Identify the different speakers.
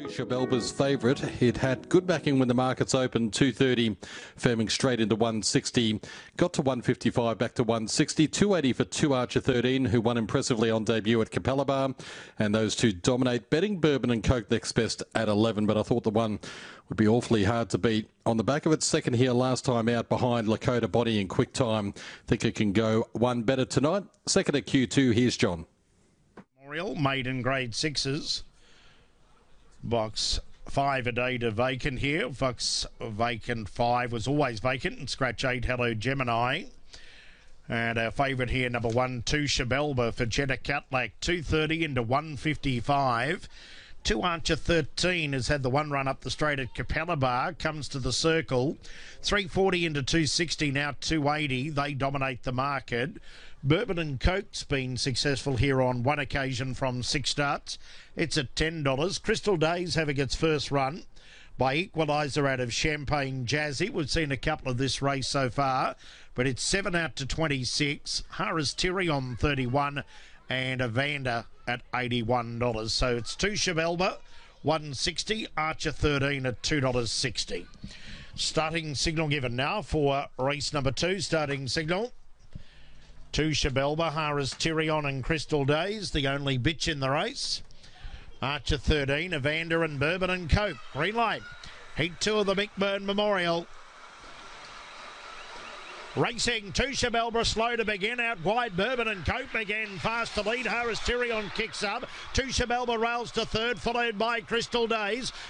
Speaker 1: Shabelba's favourite. It had good backing when the markets opened, 230, firming straight into 160. Got to 155, back to 160. 280 for 2 Archer 13, who won impressively on debut at Capella. And those two dominate. Betting Bourbon and Coke next best at 11, but I thought the one would be awfully hard to beat. On the back of its second here last time out behind Lakota Body in quick time. Think it can go one better tonight. Second at Q2, here's John.
Speaker 2: Memorial, maiden grade sixes. Box 5 a day to vacant here. Box vacant 5 was always vacant. And scratch 8, Hello Gemini. And our favourite here, number 1, 2 Shabelba for Jenna Catlak, 230 into 155. 2 Archer 13 has had the one run up the straight at Capella Bar, comes to the circle. 340 into 260, now 280. They dominate the market. Bourbon and Coke's been successful here on one occasion from 6 starts. It's at $10. Crystal Days having its first run by Equaliser out of Champagne Jazzy. We've seen a couple of this race so far, but it's 7 out to 26. Harris Tyrion 31 and Evander at $81. So it's 2 Shabelba, 160, Archer 13 at $2.60. Starting signal given now for race number 2. Starting signal. 2 Shabelba, Harris Tyrion and Crystal Days, the only bitch in the race. Archer 13, Evander and Bourbon and Coke. Green light. Heat 2 of the McBurn Memorial. Racing, 2 Shabelba slow to begin. Out wide, Bourbon and Coke begin fast to lead. Harris Tyrion kicks up. 2 Shabelba rails to third, followed by Crystal Days.